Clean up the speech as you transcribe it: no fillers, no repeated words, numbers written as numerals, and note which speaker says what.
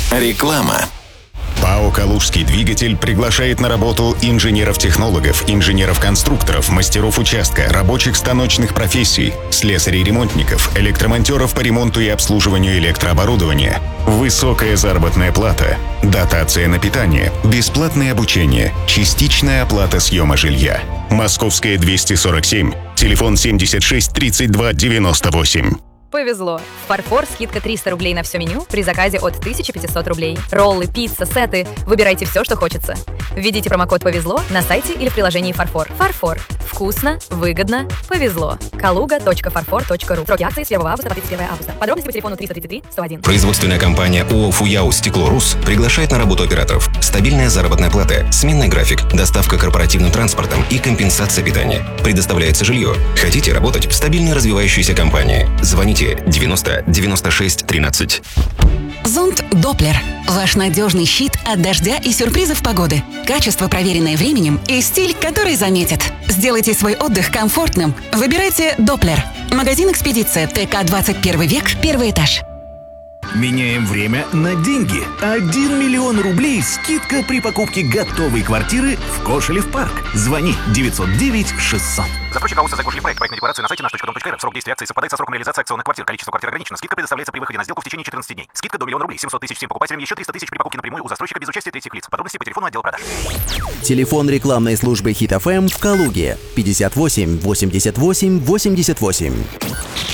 Speaker 1: Реклама.
Speaker 2: ПАО «Калужский двигатель» приглашает на работу инженеров-технологов, инженеров-конструкторов, мастеров участка, рабочих станочных профессий, слесарей-ремонтников, электромонтеров по ремонту и обслуживанию электрооборудования. Высокая заработная плата, дотация на питание, бесплатное обучение, частичная оплата съема жилья. Московская 247, телефон 76 32 98.
Speaker 3: Повезло. В «Фарфор» скидка 300 рублей на все меню при заказе от 1500 рублей. Роллы, пицца, сеты. Выбирайте все, что хочется. Введите промокод «Повезло» на сайте или в приложении «Фарфор». «Фарфор». Вкусно, выгодно, повезло. Kaluga.farfor.ru. Сроки акции с 1 августа по 31 августа. Подробности по телефону 333 101.
Speaker 4: Производственная компания ООО «Фуяу Стекло РУС» приглашает на работу операторов. Стабильная заработная плата, сменный график, доставка корпоративным транспортом и компенсация питания. Предоставляется жилье. Хотите работать в стабильной развивающейся компании? Звоните 90 96 13.
Speaker 5: Зонт Доплер. Ваш надежный щит от дождя и сюрпризов погоды. Качество, проверенное временем, и стиль, который заметит. Сделайте свой отдых комфортным. Выбирайте Доплер. Магазин «Экспедиция», ТК 21 век, 1 этаж.
Speaker 6: Меняем время на деньги. 1 миллион рублей скидка при покупке готовой квартиры в Кошелев парк. Звони 909 600.
Speaker 7: Застройщик АО «СЗ Кошелев проект». Проектная декларация на сайте наш.дом.рф. Срок действия акции совпадает со сроком реализации акционных квартир. Количество квартир ограничено. Скидка предоставляется при выходе на сделку в течение 14 дней. Скидка до 1 миллиона рублей. 700 тысяч всем покупателям. Еще 300 тысяч при покупке напрямую у застройщика без участия третьих лиц. Подробности по телефону отдела продаж.
Speaker 8: Телефон рекламной службы Хит ФМ в Калуге 58 88 88.